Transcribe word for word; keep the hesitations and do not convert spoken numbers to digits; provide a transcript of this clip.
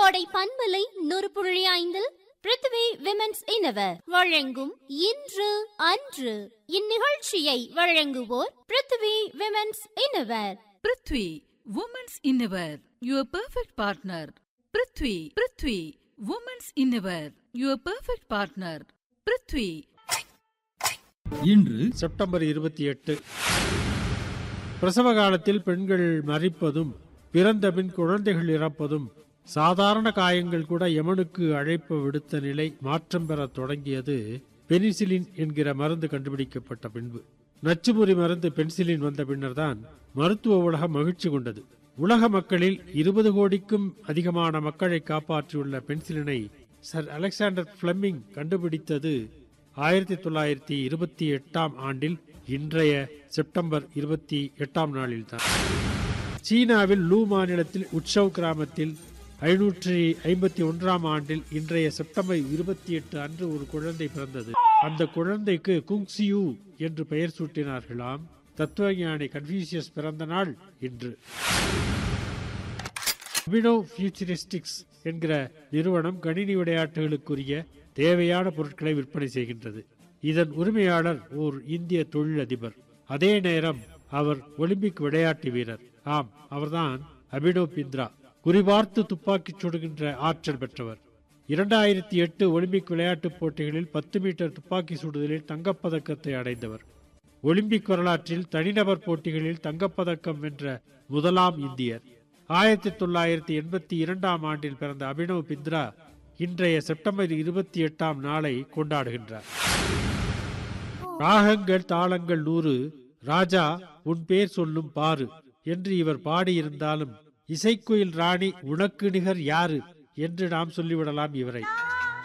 கோடை பண்பலை நூறு புள்ளி ஐந்தில் பிருத்வி விமென்ஸ் இன்னவர் வழங்கும் இன்று அன்று. இந்நிகழ்ச்சியை வழங்குவோர் Prithvi women's இன்னவர். Prithvi women's இன்னவர், your perfect partner. Prithvi Prithvi women's இன்னவர், your perfect partner. Prithvi. இன்று செப்டம்பர் இருபத்தி எட்டு. பிரசவ காலத்தில் பெண்கள் மரிப்பதும் பிறந்த பின் குழந்தைகள் இறப்பதும் சாதாரண காயங்கள் கூட யமனுக்கு அழைப்பு விடுத்த நிலை மாற்றம் பெற தொடங்கியது பெனிசிலின் என்கிற மருந்து கண்டுபிடிக்கப்பட்ட பின்பு. நச்சுமுறி மருந்து பென்சிலின் வந்த பின்னர் தான் மருத்துவ உலகம் மகிழ்ச்சி கொண்டது. உலக மக்களில் இருபது கோடிக்கும் அதிகமான மக்களை காப்பாற்றியுள்ள பென்சிலினை சர் அலெக்சாண்டர் பிளெமிங் கண்டுபிடித்தது ஆயிரத்தி தொள்ளாயிரத்தி இருபத்தி எட்டாம் ஆண்டில் இன்றைய செப்டம்பர் இருபத்தி எட்டாம் நாளில் தான். சீனாவில் லூ மாநிலத்தில் உட்சவ் கிராமத்தில் ஐநூற்றி ஐம்பத்தி ஒன்றாம் ஆண்டில் இன்றைய செப்டம்பர் இருபத்தி எட்டு அன்று ஒரு குழந்தை பிறந்தது. அந்த குழந்தைக்கு குங்சியூ என்று பெயர் சூட்டினார்களாம். தத்துவஞானி கன்ஃபூசியஸ் பிறந்த நாள் இன்று. அபினவ் ஃபியூச்சரிஸ்டிக்ஸ் என்கிற நிறுவனம் கணினி விளையாட்டுகளுக்குரிய தேவையான பொருட்களை விற்பனை செய்கின்றது. இதன் உரிமையாளர் ஓர் இந்திய தொழிலதிபர். அதே நேரம் அவர் ஒலிம்பிக் விளையாட்டு வீரர். ஆம், அவர்தான் அபினவ் பிந்த்ரா. குறிபார்த்து துப்பாக்கி சுடுகின்ற ஆற்றல் பெற்றவர். இரண்டாயிரத்தி எட்டு ஒலிம்பிக் விளையாட்டுப் போட்டிகளில் பத்து மீட்டர் துப்பாக்கி சுடுதலில் தங்கப்பதக்கத்தை அடைந்தவர். ஒலிம்பிக் வரலாற்றில் தனிநபர் போட்டிகளில் தங்கப்பதக்கம் வென்ற முதலாம் இந்தியர். ஆயிரத்தி தொள்ளாயிரத்தி எண்பத்தி இரண்டாம் ஆண்டில் பிறந்த அபினவ் பிந்த்ரா இன்றைய செப்டம்பர் இருபத்தி எட்டாம் நாளை கொண்டாடுகின்றார். ராகங்கள் தாளங்கள் நூறு, ராஜா உன் பேர் சொல்லும் பாரு என்று இவர் பாடியிருந்தாலும் இசைக்குயில் ராணி உனக்கு நிகர் யாரு என்று நாம் சொல்லிவிடலாம் இவரை.